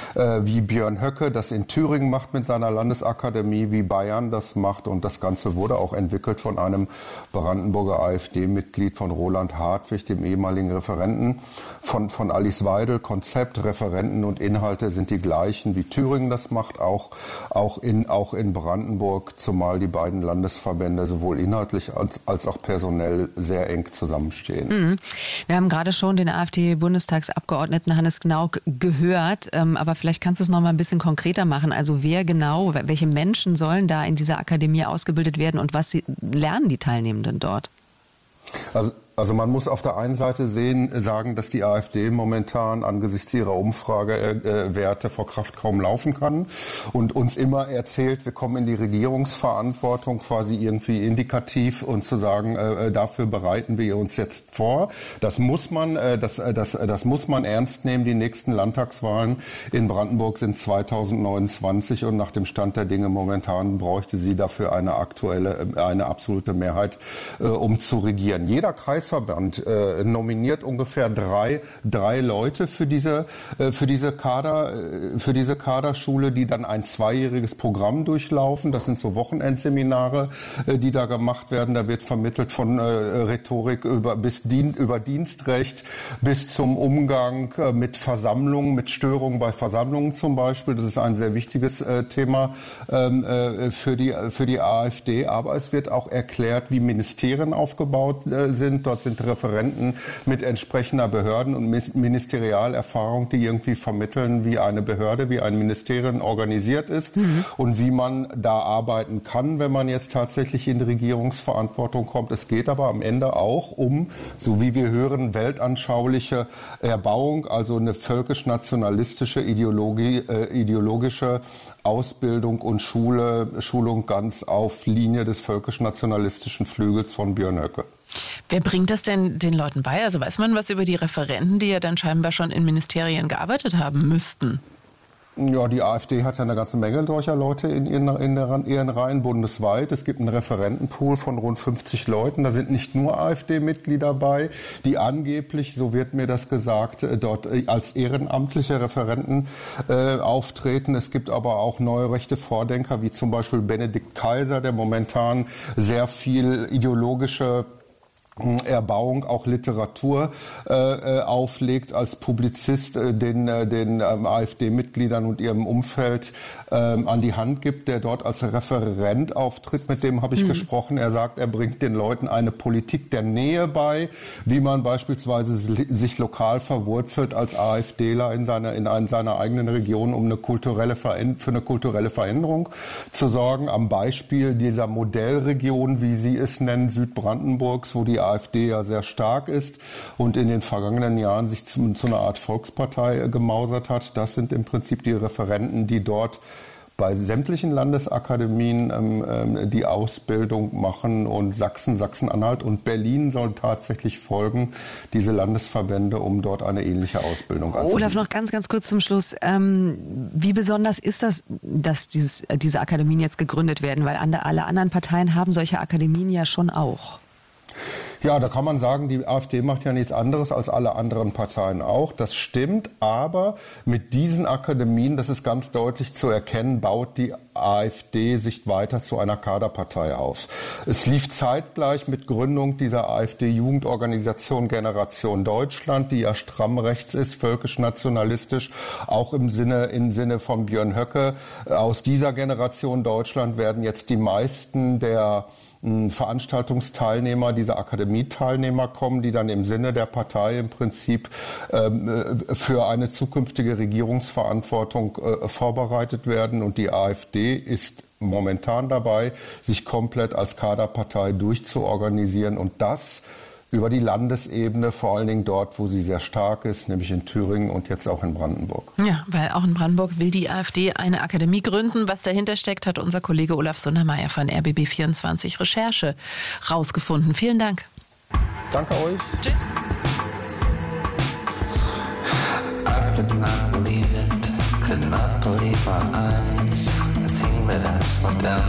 wie Björn Höcke das in Thüringen macht mit seiner Landesakademie, wie Bayern das macht. Und das Ganze wurde auch entwickelt von einem Brandenburger AfD-Mitglied, von Roland Hartwig, dem ehemaligen Referenten von Alice Weidel. Konzept, Referenten und Inhalte sind die gleichen, wie Thüringen das macht, auch in Brandenburg, zumal die beiden Landesverbände sowohl inhaltlich als auch personell sehr eng zusammenstehen. Mhm. Wir haben gerade schon den AfD-Bundestagsabgeordneten Hannes Gnauk gehört, aber vielleicht kannst du es noch mal ein bisschen konkreter machen. Also wer genau, welche Menschen sollen da in dieser Akademie ausgebildet werden und was lernen die Teilnehmenden dort? Also man muss auf der einen Seite sagen, dass die AfD momentan angesichts ihrer Umfragewerte vor Kraft kaum laufen kann und uns immer erzählt, wir kommen in die Regierungsverantwortung quasi irgendwie indikativ und zu sagen, dafür bereiten wir uns jetzt vor. Das muss man ernst nehmen. Die nächsten Landtagswahlen in Brandenburg sind 2029 und nach dem Stand der Dinge momentan bräuchte sie dafür eine absolute Mehrheit, um zu regieren. Jeder Kreisverband nominiert ungefähr drei Leute für diese Kaderschule, die dann ein 2-jähriges Programm durchlaufen. Das sind so Wochenendseminare, die da gemacht werden. Da wird vermittelt von Rhetorik über Dienstrecht bis zum Umgang mit Versammlungen, mit Störungen bei Versammlungen zum Beispiel. Das ist ein sehr wichtiges Thema für die AfD. Aber es wird auch erklärt, wie Ministerien aufgebaut sind. Dort sind Referenten mit entsprechender Behörden- und Ministerialerfahrung, die irgendwie vermitteln, wie eine Behörde, wie ein Ministerium organisiert ist und wie man da arbeiten kann, wenn man jetzt tatsächlich in die Regierungsverantwortung kommt. Es geht aber am Ende auch um, so wie wir hören, weltanschauliche Erbauung, also eine völkisch-nationalistische ideologische Ausbildung und Schulung ganz auf Linie des völkisch-nationalistischen Flügels von Björn Höcke. Wer bringt das denn den Leuten bei? Also weiß man was über die Referenten, die ja dann scheinbar schon in Ministerien gearbeitet haben müssten? Ja, die AfD hat ja eine ganze Menge solcher Leute in ihren Reihen bundesweit. Es gibt einen Referentenpool von rund 50 Leuten. Da sind nicht nur AfD-Mitglieder bei, die angeblich, so wird mir das gesagt, dort als ehrenamtliche Referenten auftreten. Es gibt aber auch neue rechte Vordenker, wie zum Beispiel Benedikt Kaiser, der momentan sehr viel ideologische Erbauung, auch Literatur auflegt, als Publizist den AfD-Mitgliedern und ihrem Umfeld an die Hand gibt, der dort als Referent auftritt. Mit dem habe ich gesprochen. Er sagt, er bringt den Leuten eine Politik der Nähe bei, wie man beispielsweise sich lokal verwurzelt als AfDler in seiner eigenen Region, um für eine kulturelle Veränderung zu sorgen. Am Beispiel dieser Modellregion, wie Sie es nennen, Südbrandenburgs, wo die AfD ja sehr stark ist und in den vergangenen Jahren sich zu einer Art Volkspartei gemausert hat. Das sind im Prinzip die Referenten, die dort bei sämtlichen Landesakademien die Ausbildung machen, und Sachsen-Anhalt und Berlin sollen tatsächlich folgen, diese Landesverbände, um dort eine ähnliche Ausbildung anzubieten. Olaf, noch ganz kurz zum Schluss. Wie besonders ist das, dass diese Akademien jetzt gegründet werden? Weil alle anderen Parteien haben solche Akademien ja schon auch. Ja, da kann man sagen, die AfD macht ja nichts anderes als alle anderen Parteien auch. Das stimmt, aber mit diesen Akademien, das ist ganz deutlich zu erkennen, baut die AfD sich weiter zu einer Kaderpartei auf. Es lief zeitgleich mit Gründung dieser AfD-Jugendorganisation Generation Deutschland, die ja stramm rechts ist, völkisch-nationalistisch, auch im Sinne von Björn Höcke. Aus dieser Generation Deutschland werden jetzt die meisten der Veranstaltungsteilnehmer, diese Akademieteilnehmer kommen, die dann im Sinne der Partei im Prinzip für eine zukünftige Regierungsverantwortung vorbereitet werden. Und die AfD ist momentan dabei, sich komplett als Kaderpartei durchzuorganisieren, und das über die Landesebene, vor allen Dingen dort, wo sie sehr stark ist, nämlich in Thüringen und jetzt auch in Brandenburg. Ja, weil auch in Brandenburg will die AfD eine Akademie gründen. Was dahinter steckt, hat unser Kollege Olaf Sundermeier von RBB24 Recherche rausgefunden. Vielen Dank. Danke euch. Tschüss. I could not believe it, could not believe my eyes. The thing that I saw down